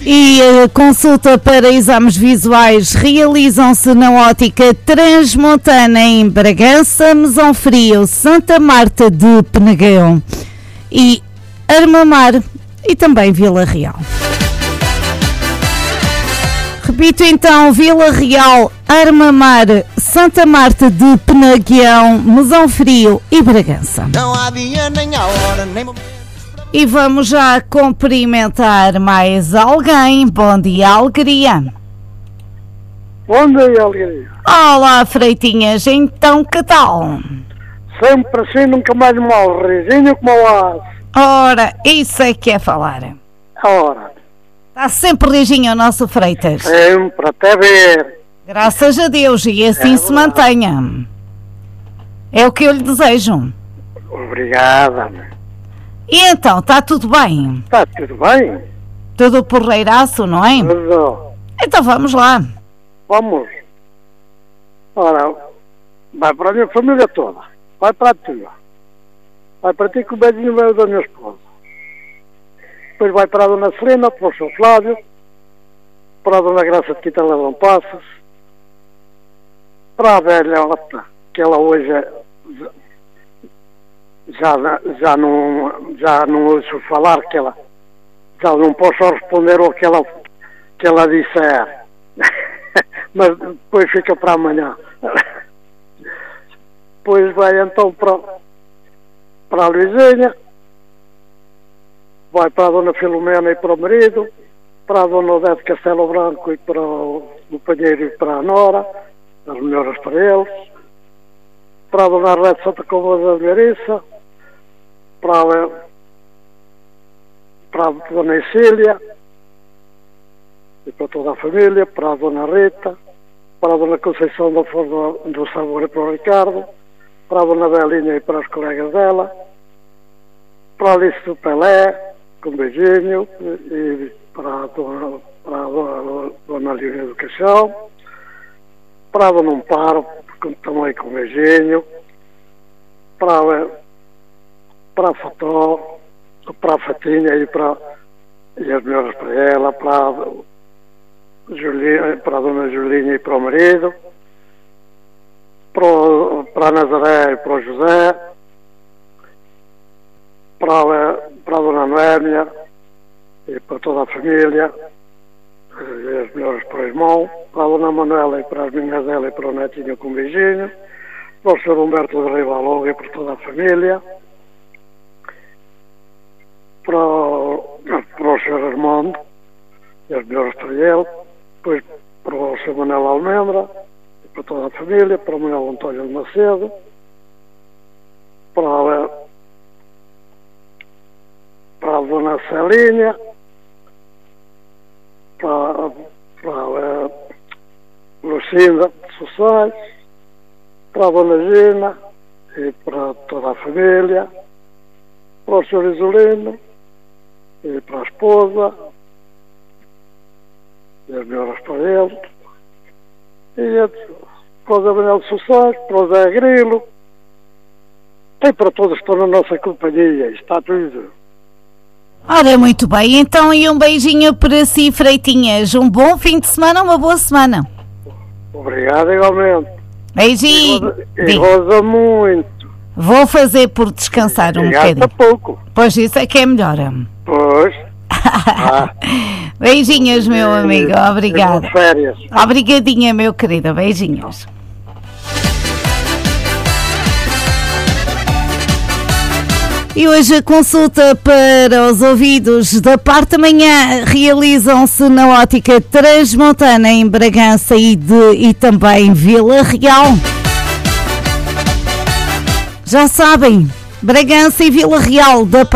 E a consulta para exames visuais realizam-se na Ótica Transmontana em Bragança, Mesão Frio, Santa Marta de Penegão e Armamar e também Vila Real. Repito então, Vila Real, Armamar, Santa Marta de Penegão, Mesão Frio e Bragança. Não há dia nem a hora, nem momento. E vamos já cumprimentar mais alguém. Bom dia, Alegria. Bom dia, Alegria. Olá, Freitinhas, então que tal? Sempre assim, nunca mais mal, risinho como o aço. Ora, isso é que é falar. Ora, Está sempre rijinho o nosso Freitas. sempre, até ver. Graças a Deus, e assim se mantenha. É o que eu lhe desejo. Obrigada. E então, está tudo bem? Está tudo bem? Tudo porreiraço, não é? Tudo. Então vamos lá. Vamos. Ora, vai para a minha família toda. Vai para a tua. Vai para ti com o beijinho meu da minha esposa. Depois vai para a dona Celina, para o seu Flávio, para a dona Graça de Quintela Dom Passos, para a velha, que ela hoje já não ouço falar, que ela já não posso responder ao que ela disser. Mas depois fica para amanhã. Depois vai então para a Luizinha, vai para a dona Filomena e para o marido, para a dona Odete Castelo Branco e para o Palheiro e para a Nora, as melhoras para eles, para a dona Arlete Santa Comba da Melhoriça, para a dona Isília e para toda a família, para a dona Rita, para a dona Conceição da Flor do Sabor e para o Ricardo, para a dona Belinha e para os colegas dela, para a Alice do Pelé, com um beijinho, e para a dona Línia do Caixão, para a dona Amparo, também com um beijinho, para a Fató, para a Fatinha e as melhoras para ela, para a dona Julinha e para o marido, para a Nazaré e para o José, para a dona Noémia e para toda a família, e as melhoras para o irmão, para a dona Manuela e para as minhas dela e para o netinho com um beijinho, para o Sr. Humberto de Rivalonga e para toda a família, para o Sr. Armando e as melhoras para ele, depois para o Sr. Manuel Almendra e para toda a família, para o Manuel António de Macedo, para a dona Celinha, para a Lucinda de Sossais, para a dona Gina e para toda a família, para o Sr. Isolino e para a esposa, e as melhoras para ele, e para o Zé Manuel de Sossais, para o Zé Grilo, e para todos que estão na nossa companhia, está tudo. Ora, muito bem, então e um beijinho para si, Freitinhas. Um bom fim de semana, uma boa semana. Obrigado, igualmente. Beijinho. E goza muito. Vou fazer por descansar um bocadinho. Gasta pouco. Pois isso é que é melhor. Pois. Beijinhos, meu amigo. Obrigada. Férias. Obrigadinha, meu querido. Beijinhos. E hoje a consulta para os ouvidos da parte da manhã realizam-se na Ótica Transmontana em Bragança e também Vila Real. Já sabem, Bragança e Vila Real da